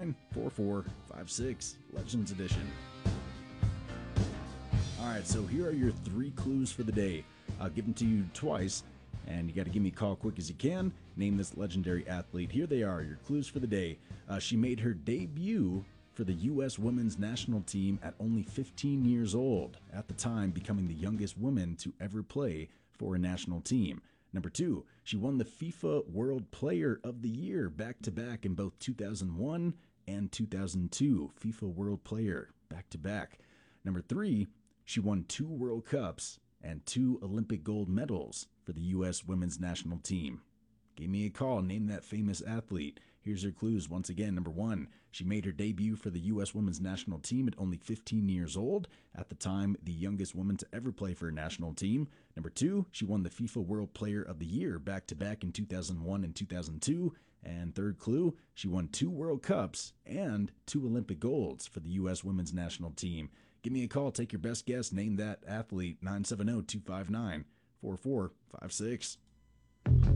259-4456, Legends Edition. All right, so here are your 3 clues for the day. I'll give them to you twice, and you got to give me a call quick as you can. Name this legendary athlete. Here they are, your clues for the day. She made her debut for the U.S. women's national team at only 15 years old, at the time becoming the youngest woman to ever play for a national team. Number 2, she won the FIFA World Player of the Year back-to-back in both 2001 and 2002. FIFA World Player back-to-back. Number 3, she won 2 World Cups and 2 Olympic gold medals for the U.S. women's national team. Give me a call. Name that famous athlete. Here's your clues once again. Number 1, she made her debut for the U.S. women's national team at only 15 years old, at the time the youngest woman to ever play for a national team. Number 2, she won the FIFA World Player of the Year back-to-back in 2001 and 2002. And third clue, she won 2 World Cups and 2 Olympic golds for the U.S. women's national team. Give me a call. Take your best guess. Name that athlete. 970-259-4456.